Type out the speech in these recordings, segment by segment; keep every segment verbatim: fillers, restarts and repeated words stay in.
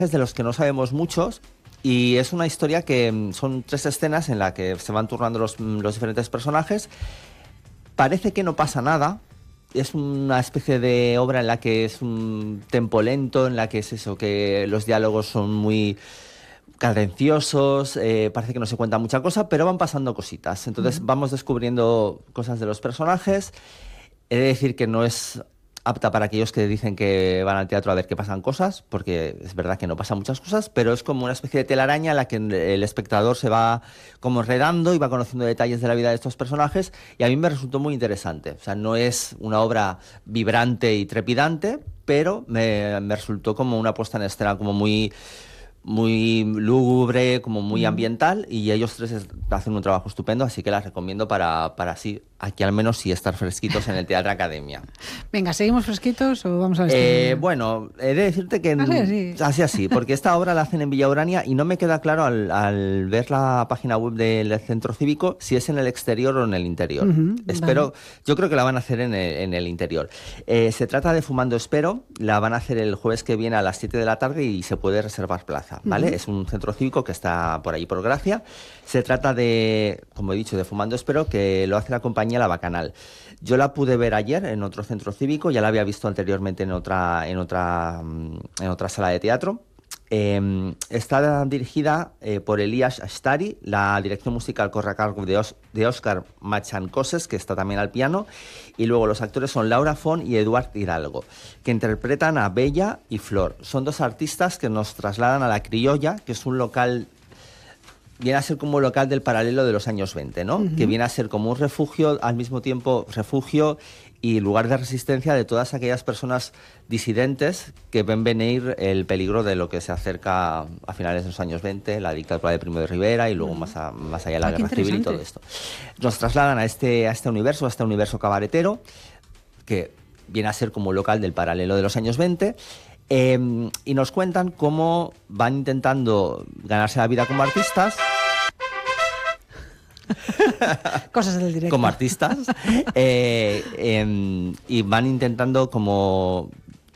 de los que no sabemos muchos. Y es una historia que son tres escenas en las que se van turnando los, los diferentes personajes. Parece que no pasa nada. Es una especie de obra en la que es un tempo lento, en la que es eso, que los diálogos son muy cadenciosos, eh, parece que no se cuenta mucha cosa, pero van pasando cositas. Entonces uh-huh. vamos descubriendo cosas de los personajes. He de decir que no es apta para aquellos que dicen que van al teatro a ver que pasan cosas, porque es verdad que no pasan muchas cosas, pero es como una especie de telaraña en la que el espectador se va como enredando y va conociendo detalles de la vida de estos personajes, y a mí me resultó muy interesante. O sea, no es una obra vibrante y trepidante, pero me, me resultó como una puesta en escena como muy... muy lúgubre, como muy ambiental, y ellos tres hacen un trabajo estupendo, así que las recomiendo para, para así, aquí al menos sí estar fresquitos en el Teatro Academia. Venga, ¿seguimos fresquitos o vamos a ver? Eh, bueno, he de decirte que... Así, así. Así, así, porque esta obra la hacen en Villa Urania y no me queda claro al, al ver la página web del Centro Cívico si es en el exterior o en el interior. Uh-huh, Espero, vale. Yo creo que la van a hacer en el, en el interior. Eh, se trata de Fumando Espero, la van a hacer el jueves que viene a las siete de la tarde y se puede reservar plaza, ¿vale? Uh-huh. Es un centro cívico que está por ahí por Gracia. Se trata de, como he dicho, de Fumando Espero, que lo hace la compañía La Bacanal. Yo la pude ver ayer en otro centro cívico, ya la había visto anteriormente en otra, en otra, en otra sala de teatro. Eh, está dirigida eh, por Elías Ashtari, la dirección musical corre a cargo de, Os- de Óscar Machancoses, que está también al piano, y luego los actores son Laura Font y Eduard Hidalgo, que interpretan a Bella y Flor. Son dos artistas que nos trasladan a La Criolla, que es un local... viene a ser como un local del paralelo de los años veinte, ¿no? Uh-huh. Que viene a ser como un refugio, al mismo tiempo refugio y lugar de resistencia de todas aquellas personas disidentes que ven venir el peligro de lo que se acerca a finales de los años veinte, la dictadura de Primo de Rivera y luego uh-huh. más, a, más allá de la ah, guerra civil y todo esto. Nos trasladan a este, a este universo, a este universo cabaretero, que viene a ser como un local del paralelo de los años veinte. Eh, y nos cuentan cómo van intentando ganarse la vida como artistas. Cosas del directo. Como artistas. eh, eh, y van intentando como...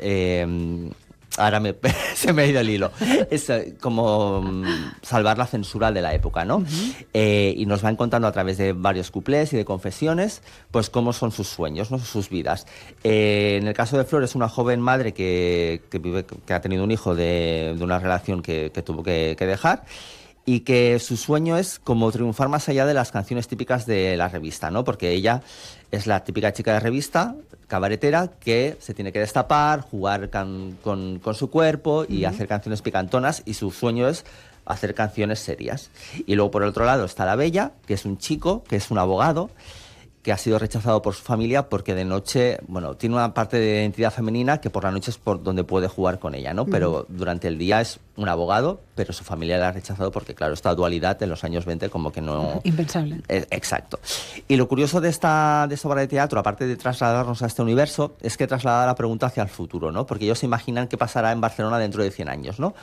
Eh, ahora me, se me ha ido el hilo. Es como um, salvar la censura de la época, ¿no? Uh-huh. Eh, y nos van contando a través de varios cuplés y de confesiones, pues cómo son sus sueños, ¿no? Sus vidas. Eh, en el caso de Flor es una joven madre que, que, vive, que ha tenido un hijo de, de una relación que, que tuvo que, que dejar, y que su sueño es como triunfar más allá de las canciones típicas de la revista, ¿no? Porque ella es la típica chica de revista, cabaretera, que se tiene que destapar, jugar can, con, con su cuerpo y uh-huh. hacer canciones picantonas, y su sueño es hacer canciones serias. Y luego por el otro lado está la Bella, que es un chico, que es un abogado, que ha sido rechazado por su familia porque de noche, bueno, tiene una parte de identidad femenina que por la noche es por donde puede jugar con ella, ¿no? Pero uh-huh. durante el día es un abogado, pero su familia la ha rechazado porque, claro, esta dualidad en los años veinte como que no... Impensable. Eh, exacto. Y lo curioso de esta, de esta obra de teatro, aparte de trasladarnos a este universo, es que traslada la pregunta hacia el futuro, ¿no? Porque ellos se imaginan qué pasará en Barcelona dentro de cien años, ¿no?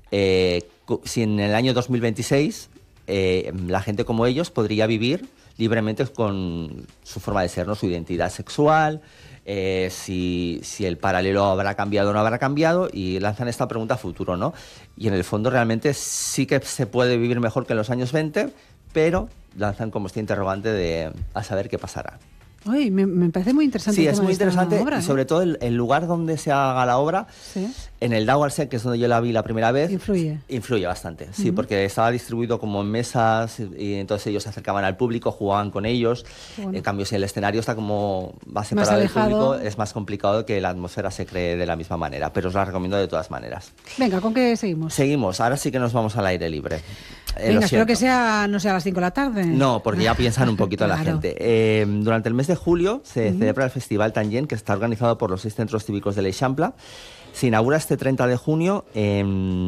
Eh, si en el año dos mil veintiséis eh, la gente como ellos podría vivir libremente con su forma de ser, ¿no? Su identidad sexual, eh, si, si el paralelo habrá cambiado o no habrá cambiado, y lanzan esta pregunta a futuro, ¿no? Y en el fondo realmente sí que se puede vivir mejor que en los años veinte, pero lanzan como este interrogante de a saber qué pasará. Uy, me, me parece muy interesante. Sí, el es tema muy de esta interesante, obra, y ¿eh? sobre todo el, el lugar donde se haga la obra, ¿Sí? en el Dauerset, que es donde yo la vi la primera vez. Influye. Influye bastante, sí, Uh-huh. porque estaba distribuido como en mesas, y, y entonces ellos se acercaban al público, jugaban con ellos. Bueno. En cambio, si el escenario está como más separado del público, es más complicado que la atmósfera se cree de la misma manera, pero os la recomiendo de todas maneras. Venga, ¿con qué seguimos? Seguimos, ahora sí que nos vamos al aire libre. Eh, Venga, espero que sea, no sea a las cinco de la tarde. No, porque ya piensan un poquito claro. la gente. Eh, durante el mes de julio se uh-huh. celebra el Festival Tangent, que está organizado por los seis centros cívicos de l'Eixample. Se inaugura este treinta de junio eh,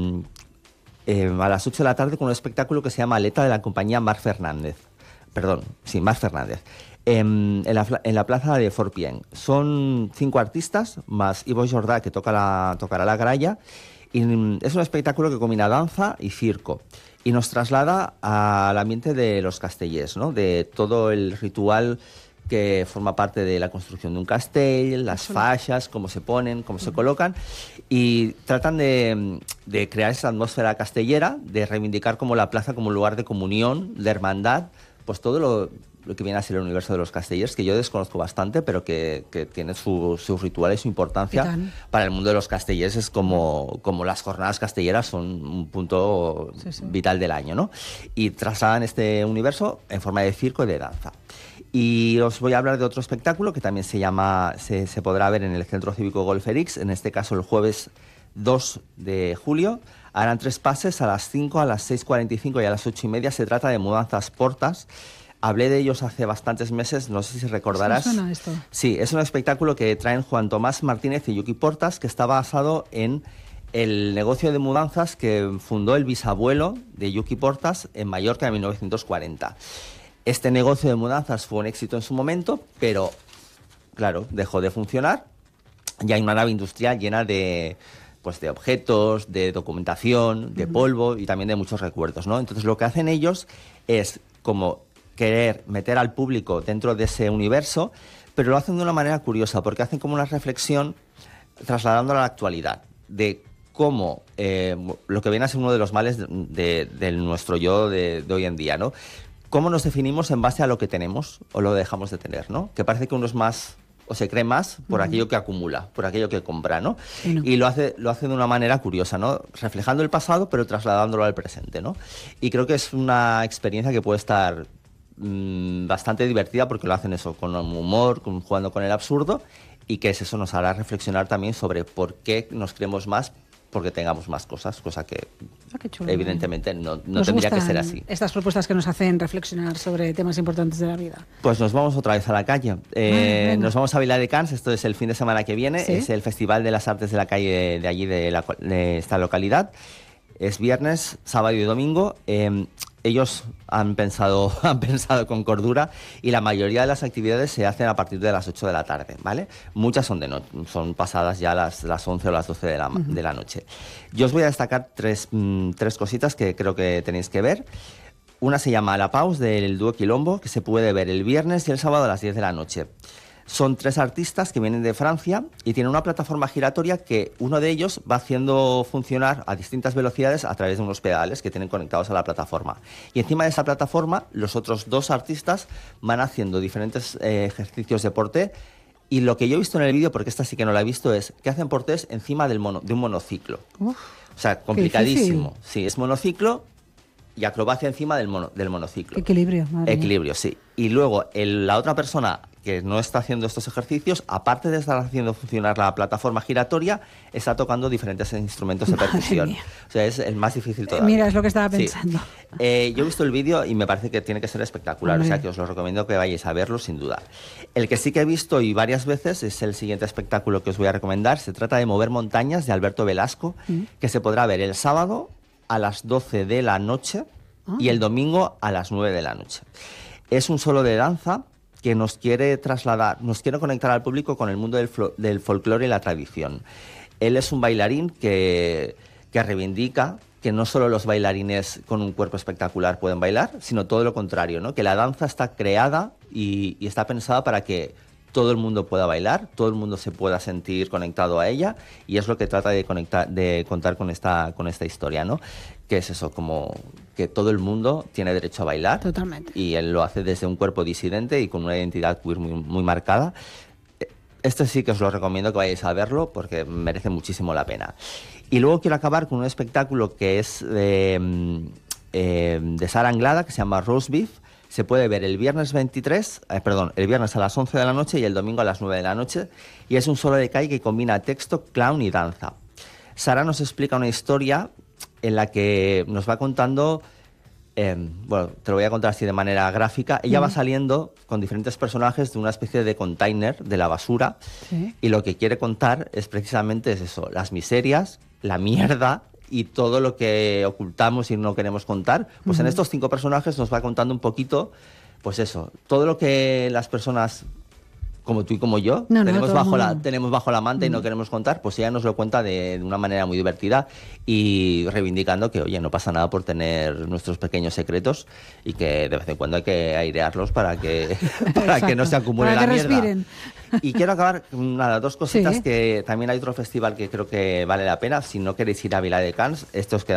eh, a las ocho de la tarde con un espectáculo que se llama Aleta, de la compañía Marc Fernández. Perdón, sí, Marc Fernández. Eh, en, la, en la plaza de Forpien. Son cinco artistas, más Ivo Jordà, que toca la, tocará la gralla. Y es un espectáculo que combina danza y circo, y nos traslada al ambiente de los castellers, ¿no? De todo el ritual que forma parte de la construcción de un castell, las fallas, cómo se ponen, cómo se colocan, y tratan de, de crear esa atmósfera castellera, de reivindicar como la plaza como un lugar de comunión, de hermandad, pues todo lo, lo que viene a ser el universo de los castellers, que yo desconozco bastante, pero que, que tiene su, sus rituales y su importancia para el mundo de los castellers. Es como, como las jornadas castelleras son un punto sí, sí. vital del año, ¿no? Y trasladan este universo en forma de circo y de danza. Y os voy a hablar de otro espectáculo que también se llama, se, se podrá ver en el Centro Cívico Golferix, en este caso el jueves dos de julio. Harán tres pases a las cinco, a las seis cuarenta y cinco y a las ocho y media. Se trata de Mudanzas Portas. Hablé de ellos hace bastantes meses, no sé si recordarás. ¿Sí suena esto? Sí, es un espectáculo que traen Juan Tomás Martínez y Yuki Portas, que está basado en el negocio de mudanzas que fundó el bisabuelo de Yuki Portas en Mallorca en mil novecientos cuarenta. Este negocio de mudanzas fue un éxito en su momento, pero, claro, dejó de funcionar. Ya hay una nave industrial llena de, pues, de objetos, de documentación, de uh-huh. polvo y también de muchos recuerdos, ¿no? Entonces, lo que hacen ellos es como querer meter al público dentro de ese universo, pero lo hacen de una manera curiosa, porque hacen como una reflexión trasladándola a la actualidad, de cómo eh, lo que viene a ser uno de los males de, de, de nuestro yo de, de hoy en día, ¿no? Cómo nos definimos en base a lo que tenemos o lo dejamos de tener, ¿no? Que parece que uno es más o se cree más por uh-huh. aquello que acumula, por aquello que compra, ¿no? Sí, no. Y lo hace, lo hace de una manera curiosa, ¿no? Reflejando el pasado, pero trasladándolo al presente, ¿no? Y creo que es una experiencia que puede estar mmm, bastante divertida porque lo hacen eso, con humor, con, jugando con el absurdo, y que es eso nos hará reflexionar también sobre por qué nos creemos más porque tengamos más cosas, cosa que ah, qué chulo, evidentemente no, no tendría que ser así. Estas propuestas que nos hacen reflexionar sobre temas importantes de la vida. Pues nos vamos otra vez a la calle. Eh, ah, nos vamos a Vila de Cans, esto es el fin de semana que viene, ¿sí? Es el Festival de las Artes de la Calle de allí, de, la, de esta localidad. Es viernes, sábado y domingo. Eh, ellos han pensado, han pensado con cordura y la mayoría de las actividades se hacen a partir de las ocho de la tarde, ¿vale? Muchas son de no, son pasadas ya las, las once o las doce de la, uh-huh. de la noche. Yo os voy a destacar tres, mmm, tres cositas que creo que tenéis que ver. Una se llama La Paus, del dúo Quilombo, que se puede ver el viernes y el sábado a las diez de la noche. Son tres artistas que vienen de Francia y tienen una plataforma giratoria que uno de ellos va haciendo funcionar a distintas velocidades a través de unos pedales que tienen conectados a la plataforma. Y encima de esa plataforma, los otros dos artistas van haciendo diferentes eh, ejercicios de porté. Y lo que yo he visto en el vídeo, porque esta sí que no la he visto, es que hacen portés encima del mono, de un monociclo. Uf, o sea, complicadísimo. Sí, es monociclo y acrobacia encima del, mono, del monociclo. Qué equilibrio. Madre Equilibrio, mía. sí. Y luego el, la otra persona que no está haciendo estos ejercicios, aparte de estar haciendo funcionar la plataforma giratoria, está tocando diferentes instrumentos de percusión. O sea, es el más difícil todavía. Mira, es lo que estaba pensando. Sí. Eh, yo he visto el vídeo y me parece que tiene que ser espectacular. Hombre. O sea, que os lo recomiendo que vayáis a verlo, sin duda. El que sí que he visto y varias veces es el siguiente espectáculo que os voy a recomendar. Se trata de Mover Montañas, de Alberto Velasco, mm. que se podrá ver el sábado a las doce de la noche ah. y el domingo a las nueve de la noche. Es un solo de danza que nos quiere trasladar, nos quiere conectar al público con el mundo del, del folclore y la tradición. Él es un bailarín que, que reivindica que no solo los bailarines con un cuerpo espectacular pueden bailar, sino todo lo contrario, ¿no? Que la danza está creada y, y está pensada para que todo el mundo pueda bailar, todo el mundo se pueda sentir conectado a ella, y es lo que trata de conectar, de contar con esta, con esta historia, ¿no? Que es eso, como que todo el mundo tiene derecho a bailar. Totalmente. Y él lo hace desde un cuerpo disidente y con una identidad queer muy, muy marcada. Este sí que os lo recomiendo que vayáis a verlo porque merece muchísimo la pena. Y luego quiero acabar con un espectáculo que es de, eh, de Sara Anglada, que se llama Roast Beef. Se puede ver el viernes veintitrés, eh, perdón, el viernes a las once de la noche y el domingo a las nueve de la noche. Y es un solo de calle que combina texto, clown y danza. Sara nos explica una historia en la que nos va contando, eh, bueno, te lo voy a contar así de manera gráfica. Ella mm. va saliendo con diferentes personajes de una especie de container de la basura. ¿Sí? Y lo que quiere contar es precisamente es eso, las miserias, la mierda y todo lo que ocultamos y no queremos contar. Pues uh-huh. en estos cinco personajes nos va contando un poquito, pues eso, todo lo que las personas como tú y como yo, no, no, tenemos, bajo mundo. la, tenemos bajo la manta y no queremos contar, pues ella nos lo cuenta de, de una manera muy divertida y reivindicando que, oye, no pasa nada por tener nuestros pequeños secretos y que de vez en cuando hay que airearlos para que, para que no se acumule para la que mierda. Respiren. Y quiero acabar con nada, dos cositas, Sí. que también hay otro festival que creo que vale la pena. Si no queréis ir a Vila de Cans, estos quedan